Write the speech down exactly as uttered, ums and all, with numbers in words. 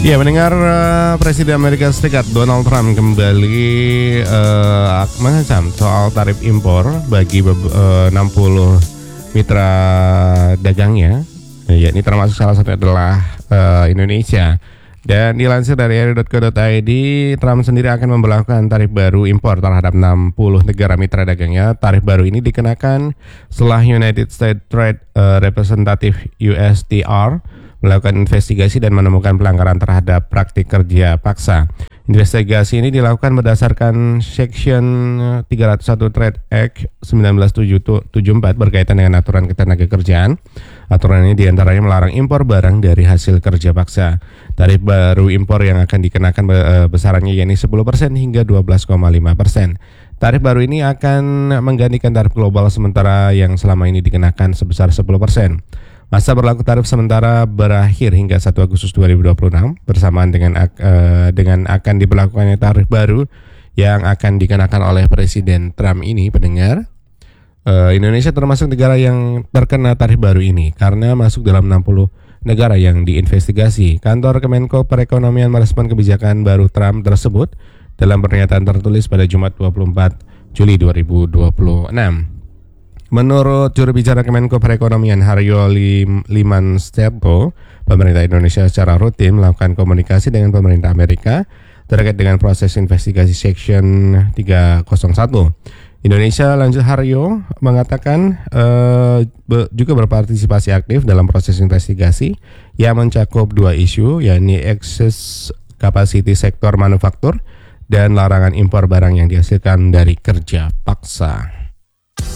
Ya, mendengar uh, Presiden Amerika Serikat Donald Trump kembali uh, mengecam soal tarif impor bagi uh, enam puluh mitra dagangnya, ya, ini termasuk salah satu adalah uh, Indonesia. Dan dilansir dari r i dot co dot i d, Trump sendiri akan memberlakukan tarif baru impor terhadap enam puluh negara mitra dagangnya. Tarif baru ini dikenakan setelah United States Trade uh, Representative U S T R melakukan investigasi dan menemukan pelanggaran terhadap praktik kerja paksa. Investigasi ini dilakukan berdasarkan Section tiga nol satu Trade Act seribu sembilan ratus tujuh puluh empat berkaitan dengan aturan ketenagakerjaan. Aturan ini diantaranya melarang impor barang dari hasil kerja paksa. Tarif baru impor yang akan dikenakan besarannya yakni sepuluh persen hingga dua belas koma lima persen. Tarif baru ini akan menggantikan tarif global sementara yang selama ini dikenakan sebesar sepuluh persen. Masa berlaku tarif sementara berakhir hingga satu Agustus dua ribu dua puluh enam bersamaan dengan uh, dengan akan diberlakukannya tarif baru yang akan dikenakan oleh Presiden Trump ini. Pendengar, uh, Indonesia termasuk negara yang terkena tarif baru ini karena masuk dalam enam puluh negara yang diinvestigasi. Kantor Kemenko Perekonomian merespon kebijakan baru Trump tersebut dalam pernyataan tertulis pada Jumat dua puluh empat Juli dua ribu dua puluh enam. Menurut juru bicara Kemenko Perekonomian Haryo Limansyah, pemerintah Indonesia secara rutin melakukan komunikasi dengan pemerintah Amerika terkait dengan proses investigasi Section tiga nol satu. Indonesia, lanjut Haryo, mengatakan uh, be, juga berpartisipasi aktif dalam proses investigasi yang mencakup dua isu, yakni excess capacity sektor manufaktur dan larangan impor barang yang dihasilkan dari kerja paksa.